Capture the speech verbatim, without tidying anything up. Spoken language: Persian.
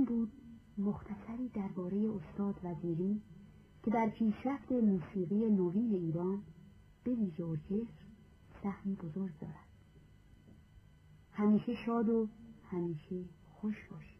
این بود مختصری درباره استاد وزیری که در پیشرفت موسیقی نوین ایران به ویژه ارکستر سهمی بزرگ دارد. همیشه شاد و همیشه خوش باشید.